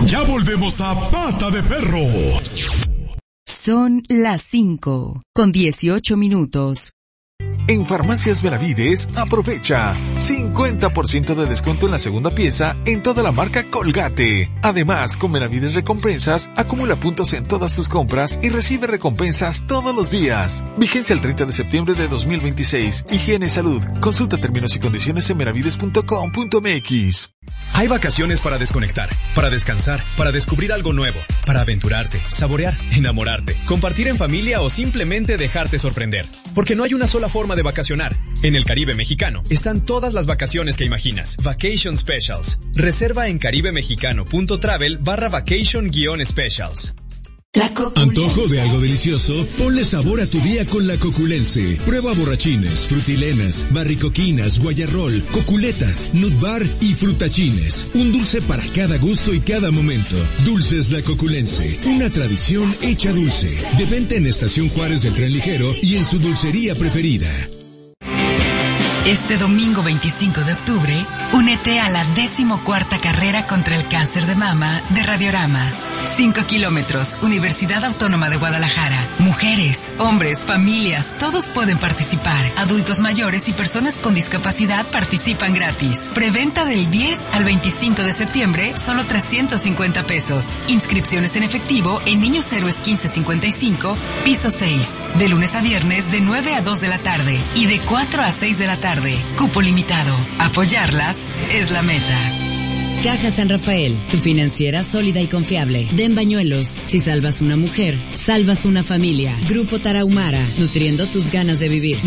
Ya volvemos a Pata de Perro. Son las 5:18. En Farmacias Benavides, aprovecha 50% de descuento en la segunda pieza en toda la marca Colgate. Además, con Benavides Recompensas, acumula puntos en todas tus compras y recibe recompensas todos los días. Vigencia el 30 de septiembre de 2026. Higiene y salud. Consulta términos y condiciones en benavides.com.mx. Hay vacaciones para desconectar, para descansar, para descubrir algo nuevo, para aventurarte, saborear, enamorarte, compartir en familia o simplemente dejarte sorprender. Porque no hay una sola forma de vacacionar. En el Caribe mexicano están todas las vacaciones que imaginas. Vacation Specials. Reserva en caribemexicano.travel/vacation-specials. ¿Antojo de algo delicioso? Ponle sabor a tu día con La Coculense. Prueba borrachines, frutilenas, barricoquinas, guayarrol, coculetas, nut bar y frutachines. Un dulce para cada gusto y cada momento. Dulces La Coculense, una tradición hecha dulce. De venta en Estación Juárez del Tren Ligero y en su dulcería preferida. Este domingo 25 de octubre, únete a la 14ª carrera contra el cáncer de mama de Radiorama. 5 kilómetros, Universidad Autónoma de Guadalajara. Mujeres, hombres, familias, todos pueden participar. Adultos mayores y personas con discapacidad participan gratis. Preventa del 10 al 25 de septiembre, solo 350 pesos. Inscripciones en efectivo en Niños Héroes 1555, piso 6. De lunes a viernes de 9 a 2 de la tarde y de 4 a 6 de la tarde. Cupo limitado. Apoyarlas es la meta. Caja San Rafael, tu financiera sólida y confiable. Den Bañuelos, si salvas una mujer, salvas una familia. Grupo Tarahumara, nutriendo tus ganas de vivir.